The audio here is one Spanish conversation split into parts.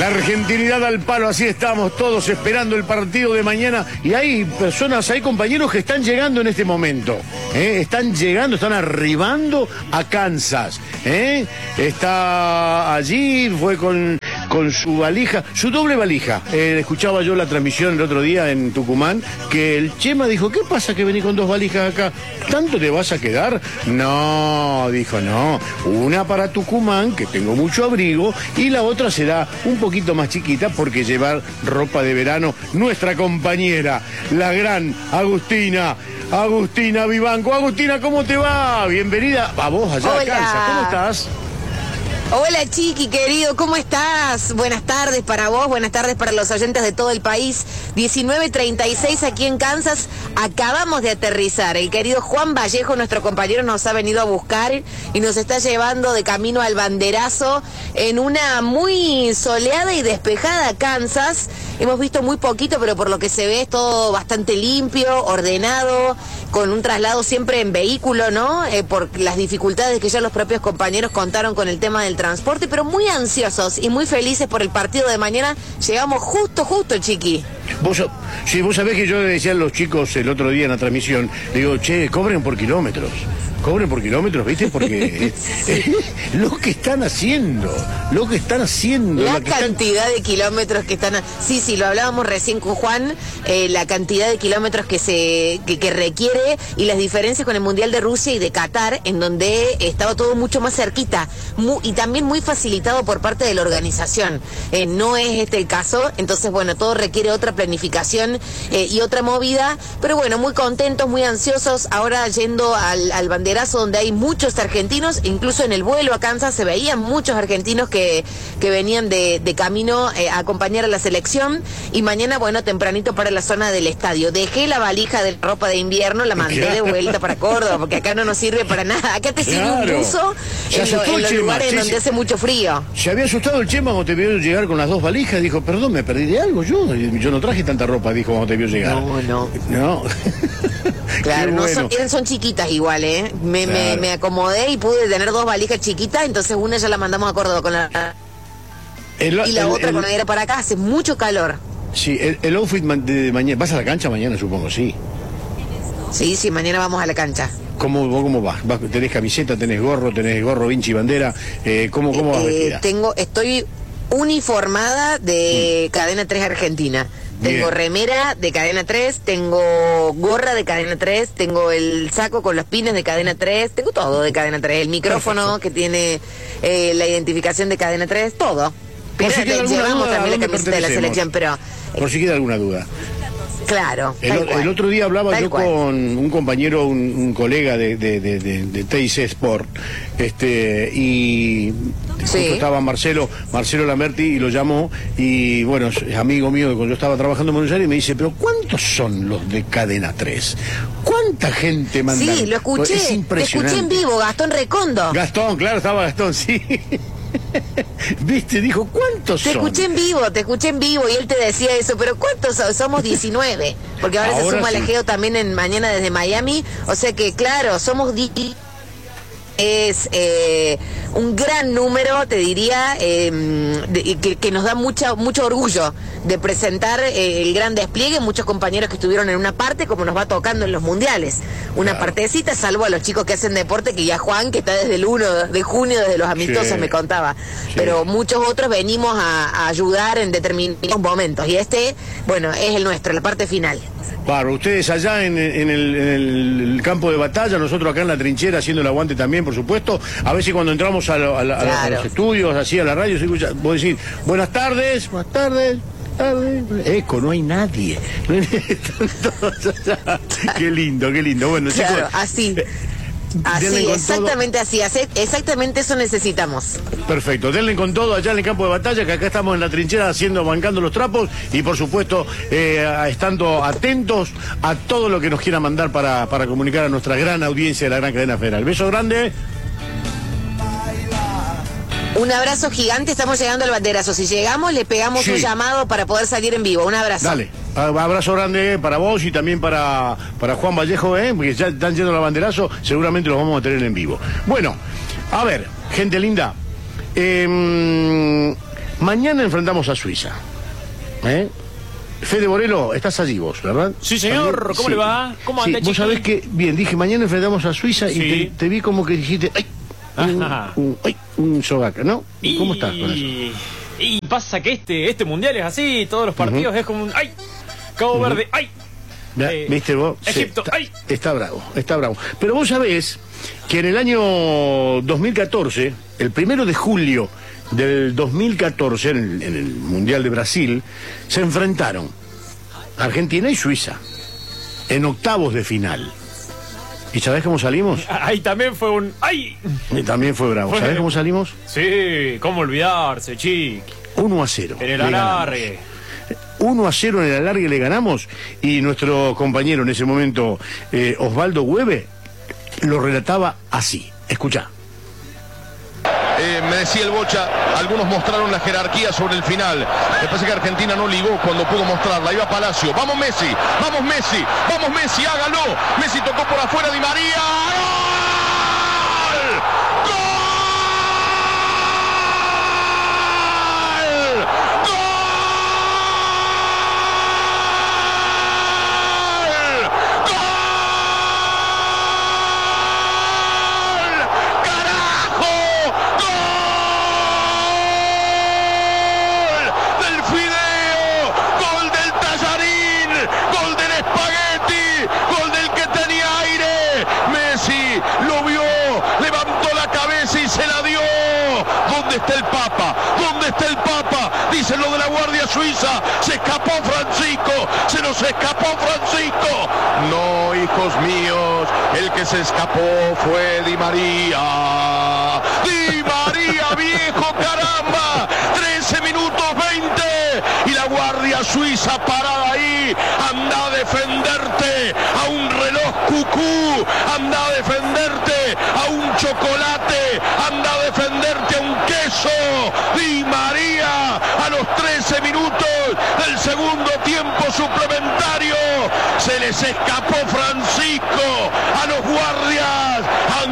La argentinidad al palo, así estamos todos esperando el partido de mañana. Y hay personas, hay compañeros que están llegando en este momento. Están llegando, están arribando a Kansas. Está allí, fue con su valija, su doble valija. Escuchaba yo la transmisión el otro día en Tucumán, que el Chema dijo, ¿qué pasa que venís con dos valijas acá? ¿Tanto te vas a quedar? No, dijo, no. Una para Tucumán, que tengo mucho abrigo, y la otra será un poquito más chiquita porque llevar ropa de verano. Nuestra compañera, la gran Agustina Vivanco. Agustina, ¿cómo te va? Bienvenida a vos allá a Kansas. ¿Cómo estás? Hola Chiqui, querido, ¿cómo estás? Buenas tardes para vos, buenas tardes para los oyentes de todo el país. 19:36 aquí en Kansas, acabamos de aterrizar. El querido Juan Vallejo, nuestro compañero, nos ha venido a buscar y nos está llevando de camino al banderazo en una muy soleada y despejada Kansas. Hemos visto muy poquito, pero por lo que se ve es todo bastante limpio, ordenado, con un traslado siempre en vehículo, ¿no? Por las dificultades que ya los propios compañeros contaron con el tema del transporte, pero muy ansiosos y muy felices por el partido de mañana. Llegamos justo, Chiqui. Vos sabés que yo le decía a los chicos el otro día en la transmisión, digo, che, cobren por kilómetros, ¿viste? Porque lo que están haciendo. La cantidad de kilómetros que están... Sí, lo hablábamos recién con Juan, la cantidad de kilómetros que requiere y las diferencias con el Mundial de Rusia y de Qatar, en donde estaba todo mucho más cerquita y también muy facilitado por parte de la organización. No es este el caso, entonces, bueno, todo requiere otra planificación y otra movida, pero bueno, muy contentos, muy ansiosos, ahora yendo al banderazo donde hay muchos argentinos, incluso en el vuelo a Kansas se veían muchos argentinos que venían de camino a acompañar a la selección, y mañana, bueno, tempranito para la zona del estadio. Dejé la valija de ropa de invierno, la mandé de vuelta para Córdoba, porque acá no nos sirve para nada. Acá te sirve un buzo en los lugares donde hace mucho frío. Se había asustado el Chema cuando te vio llegar con las dos valijas, dijo, perdón, me perdí de algo, yo no traje tanta ropa, dijo cuando te vio llegar. No. Claro, no bueno. son chiquitas igual, Claro. Me acomodé y pude tener dos valijas chiquitas, entonces una ya la mandamos a Córdoba y la otra cuando era para acá, hace mucho calor. Sí, el outfit de mañana, ¿vas a la cancha mañana, supongo? Sí. Sí, mañana vamos a la cancha. ¿Cómo vas? ¿Tenés camiseta, tenés gorro Vinci bandera? ¿Cómo vas vestida? Estoy uniformada de Cadena 3 Argentina. Tengo remera de Cadena 3, tengo gorra de Cadena 3, tengo el saco con los pines de Cadena 3, tengo todo de Cadena 3, el micrófono que tiene la identificación de Cadena 3, todo. Por si queda alguna llevamos duda, también la camiseta de la selección, pero... Por si queda alguna duda. Claro. El otro día hablaba yo con un compañero, un colega de TIC Sport, y justo estaba Marcelo Lamerti, y lo llamó, y bueno, es amigo mío de cuando yo estaba trabajando en Buenos Aires, y me dice, pero ¿cuántos son los de Cadena 3? ¿Cuánta gente mandan? Sí, lo escuché, es impresionante. Te escuché en vivo, Gastón Recondo. Gastón, claro, estaba Gastón, sí. ¿Viste? Dijo, ¿cuántos son? Te escuché en vivo y él te decía eso, pero ¿cuántos son? Somos 19, porque ahora se suma el Egeo también mañana desde Miami, o sea que claro, somos 10. Es un gran número, te diría, que nos da mucho orgullo de presentar el gran despliegue. Muchos compañeros que estuvieron en una parte, como nos va tocando en los mundiales, una partecita, salvo a los chicos que hacen deporte, que ya Juan, que está desde el 1 de junio, desde los amistosos, me contaba, pero muchos otros venimos a ayudar en determinados momentos, y bueno, es el nuestro, la parte final. Claro, ustedes allá en el campo de batalla, nosotros acá en la trinchera haciendo el aguante también, por supuesto. A ver si cuando entramos a los estudios, así a la radio, se escucha, vos decís, buenas tardes. Eco, no hay nadie. Qué lindo. Bueno, claro, chicos. Así, exactamente así, exactamente eso necesitamos. Perfecto, denle con todo allá en el campo de batalla, que acá estamos en la trinchera bancando los trapos, y por supuesto estando atentos a todo lo que nos quiera mandar para comunicar a nuestra gran audiencia de la gran cadena federal. Beso grande. Un abrazo gigante, estamos llegando al banderazo. Si llegamos, le pegamos un llamado para poder salir en vivo. Un abrazo. Dale, abrazo grande para vos y también para Juan Vallejo, porque ya están yendo al banderazo, seguramente los vamos a tener en vivo. Bueno, a ver, gente linda, Mañana enfrentamos a Suiza. Fede Borelo, estás allí vos, ¿verdad? Sí, señor. ¿Cómo le va? ¿Cómo anda, vos sabés que, bien, dije, mañana enfrentamos a Suiza y te vi como que dijiste, ¡ay! Un sogaca, ¿no? ¿Cómo estás con eso? Y pasa que este mundial es así, todos los partidos es como un ¡ay! Cabo Verde, ¡ay! ¿Viste vos? Egipto, sí, ¡ay! Está bravo. Pero vos sabés que en el año 2014, el 1 de julio del 2014, en el Mundial de Brasil, se enfrentaron Argentina y Suiza en octavos de final. ¿Y sabés cómo salimos? Ahí también fue un ¡ay! Y también fue bravo. ¿Sabés cómo salimos? Sí, cómo olvidarse, chiqui. 1-0. En el alargue. 1-0 en el alargue le ganamos, y nuestro compañero en ese momento, Osvaldo Hueve, lo relataba así. Escuchá. Me decía el Bocha, algunos mostraron la jerarquía sobre el final. Me parece que Argentina no ligó cuando pudo mostrarla. Iba Palacio. ¡Vamos Messi! ¡Vamos Messi! ¡Vamos Messi! ¡Hágalo! Messi tocó por afuera, Di María. ¡Gol! ¡Gol! ¿Dónde está el Papa? ¿Dónde está el Papa? Dicen lo de la Guardia Suiza. Se escapó Francisco. Se nos escapó Francisco. No, hijos míos. El que se escapó fue Di María. Di María, viejo, caramba. 13 minutos 20. Y la Guardia Suiza parada ahí. Anda a defenderte a un reloj cucú. Anda a defenderte a un chocolate. Anda a defenderte a un queso. Di María a los 13 minutos del segundo tiempo suplementario. Se les escapó Francisco a los guardias.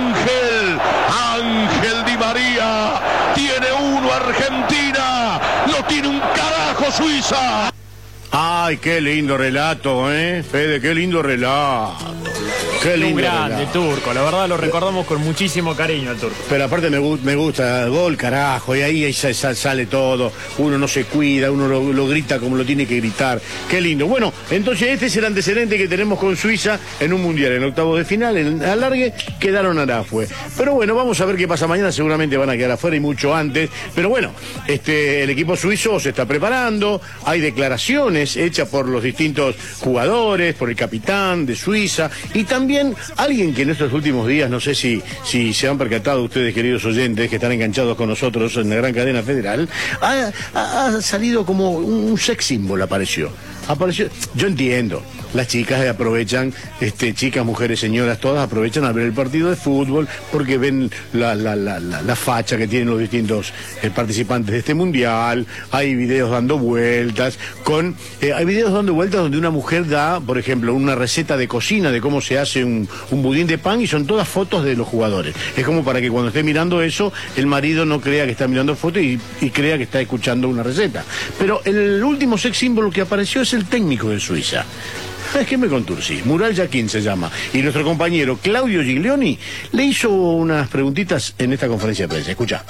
Ángel Di María. Tiene uno Argentina. Lo tiene un carajo Suiza. Ay, qué lindo relato, Fede, qué lindo relato. Qué lindo. Un grande Turco, la verdad lo recordamos con muchísimo cariño al Turco. Pero aparte me gusta el gol, carajo, y ahí sale todo. Uno no se cuida, uno lo grita como lo tiene que gritar. Qué lindo. Bueno, entonces este es el antecedente que tenemos con Suiza en un mundial, en octavos de final, en alargue, quedaron Arafue. Pero bueno, vamos a ver qué pasa mañana, seguramente van a quedar afuera y mucho antes. Pero bueno, el equipo suizo se está preparando, hay declaraciones hechas por los distintos jugadores, por el capitán de Suiza, y también alguien que en estos últimos días, no sé si se han percatado ustedes, queridos oyentes, que están enganchados con nosotros en la gran cadena federal, ha salido como un sex symbol, apareció. Yo entiendo, las chicas aprovechan, chicas, mujeres, señoras, todas aprovechan a ver el partido de fútbol porque ven la facha que tienen los distintos participantes de este mundial. Hay videos dando vueltas donde una mujer da, por ejemplo, una receta de cocina de cómo se hace un budín de pan, y son todas fotos de los jugadores. Es como para que cuando esté mirando eso, el marido no crea que está mirando fotos y crea que está escuchando una receta. Pero el último sex símbolo que apareció es el técnico de Suiza. Es que me conturcí. Mural Yaquín se llama. Y nuestro compañero Claudio Giglioni le hizo unas preguntitas en esta conferencia de prensa. Escucha.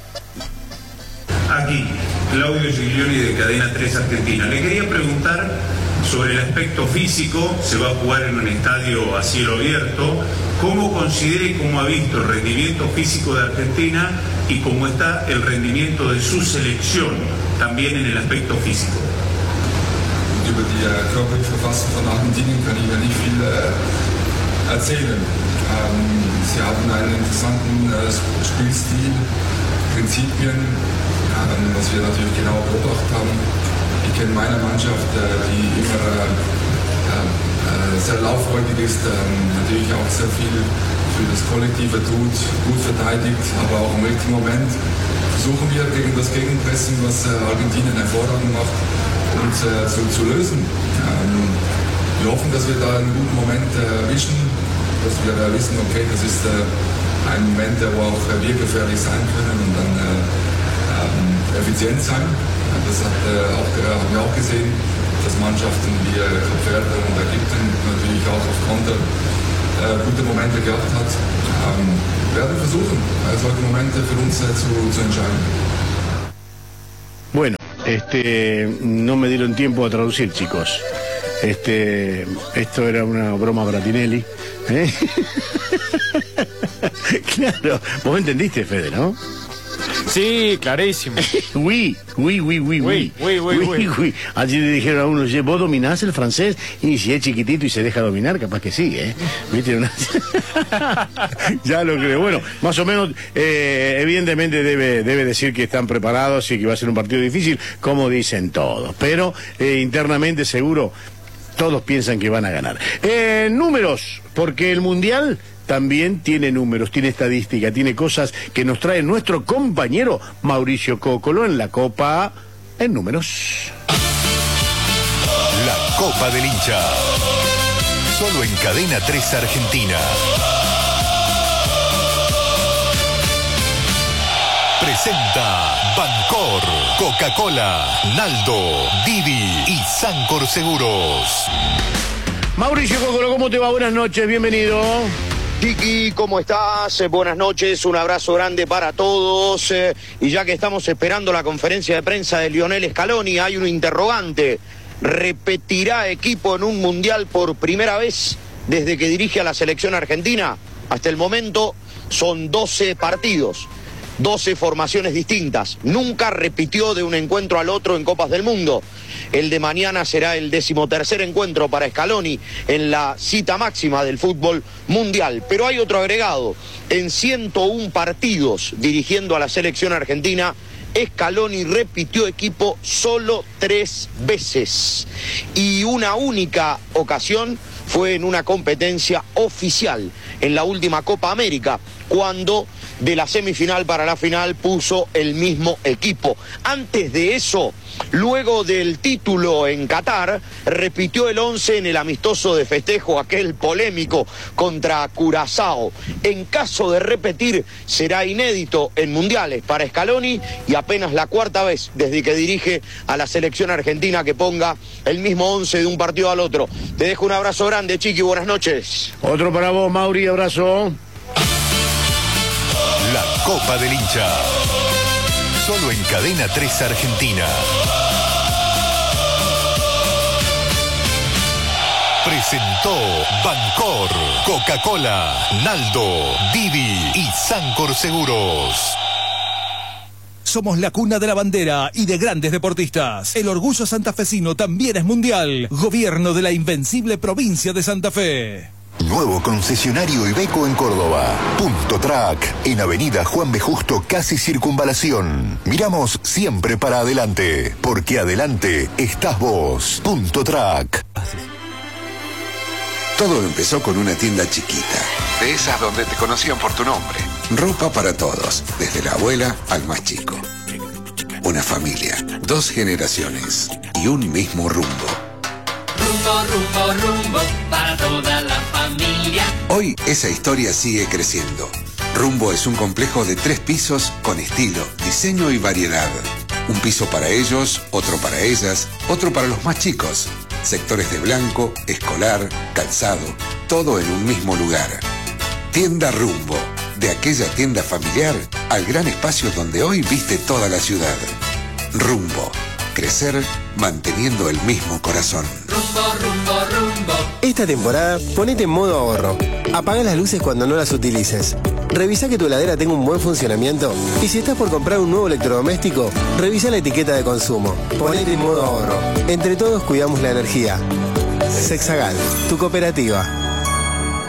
Aquí, Claudio Giglioni de Cadena 3 Argentina. Le quería preguntar sobre el aspecto físico. Se va a jugar en un estadio a cielo abierto. ¿Cómo considera y cómo ha visto el rendimiento físico de Argentina y cómo está el rendimiento de su selección también en el aspecto físico? Über die körperliche Verfassung von Argentinien kann ich ja nicht viel erzählen. Sie haben einen interessanten Spielstil, Prinzipien, was wir natürlich genau beobachtet haben. Ich kenne meine Mannschaft, die immer sehr lauffreudig ist, natürlich auch sehr viel für das Kollektive tut, gut verteidigt, aber auch im richtigen Moment versuchen wir gegen das Gegenpressing, was Argentinien hervorragend macht, uns zu lösen. Wir hoffen, dass wir da einen guten Moment erwischen, dass wir wissen, okay, das ist ein Moment, wo auch wir gefährlich sein können, und dann effizient sein. Das haben wir auch gesehen, dass Mannschaften wie Kap Verde und Ägypten natürlich auch auf Konter gute Momente gehabt hat. Werden versuchen, solche Momente für uns zu entscheiden. Bueno, no me dieron tiempo a traducir, chicos. Esto era una broma para Tinelli. Claro, vos entendiste, Fede, ¿no? Sí, clarísimo. Oui. Allí le dijeron a uno, ¿vos dominás el francés? Y si es chiquitito y se deja dominar, capaz que sí, ¿eh? ¿Viste? Ya lo creo. Bueno, más o menos, evidentemente debe decir que están preparados y que va a ser un partido difícil, como dicen todos. Pero internamente seguro todos piensan que van a ganar. Números, porque el Mundial también tiene números, tiene estadística, tiene cosas que nos trae nuestro compañero Mauricio Cocolo en la Copa en Números. La Copa del Hincha. Solo en Cadena 3 Argentina. Presenta Bancor, Coca-Cola, Naldo, Didi y Sancor Seguros. Mauricio Cocolo, ¿cómo te va? Buenas noches, bienvenido. Tiki, ¿cómo estás? Buenas noches, un abrazo grande para todos. Y ya que estamos esperando la conferencia de prensa de Lionel Scaloni, hay un interrogante. ¿Repetirá equipo en un mundial por primera vez desde que dirige a la selección argentina? Hasta el momento son 12 partidos, 12 formaciones distintas. Nunca repitió de un encuentro al otro en Copas del Mundo. El de mañana será el 13º encuentro para Scaloni en la cita máxima del fútbol mundial. Pero hay otro agregado. En 101 partidos dirigiendo a la selección argentina, Scaloni repitió equipo solo 3 veces. Y una única ocasión fue en una competencia oficial, en la última Copa América, cuando de la semifinal para la final puso el mismo equipo. Antes de eso, luego del título en Qatar, repitió el 11 en el amistoso de festejo, aquel polémico contra Curazao. En caso de repetir, será inédito en mundiales para Scaloni y apenas la 4ª vez desde que dirige a la selección argentina que ponga el mismo 11 de un partido al otro. Te dejo un abrazo grande, Chiqui, buenas noches. Otro para vos, Mauri, abrazo. La Copa del Hincha. Solo en Cadena 3 Argentina. Presentó Bancor, Coca-Cola, Naldo, Didi y Sancor Seguros. Somos la cuna de la bandera y de grandes deportistas. El orgullo santafesino también es mundial. Gobierno de la invencible provincia de Santa Fe. Nuevo concesionario Iveco en Córdoba. Punto Track, en Avenida Juan B. Justo, casi Circunvalación. Miramos siempre para adelante, porque adelante estás vos. Punto Track. Todo empezó con una tienda chiquita, de esas donde te conocían por tu nombre. Ropa para todos, desde la abuela al más chico. Una familia, 2 generaciones y un mismo rumbo. Rumbo, para toda la familia. Hoy esa historia sigue creciendo. Rumbo es un complejo de 3 pisos con estilo, diseño y variedad. Un piso para ellos, otro para ellas, otro para los más chicos. Sectores de blanco, escolar, calzado, todo en un mismo lugar. Tienda Rumbo, de aquella tienda familiar al gran espacio donde hoy viste toda la ciudad. Rumbo, crecer manteniendo el mismo corazón. Rumbo. Esta temporada, ponete en modo ahorro. Apaga las luces cuando no las utilices. Revisa que tu heladera tenga un buen funcionamiento. Y si estás por comprar un nuevo electrodoméstico, revisa la etiqueta de consumo. Ponete en modo ahorro. Entre todos cuidamos la energía. Sexagal, tu cooperativa.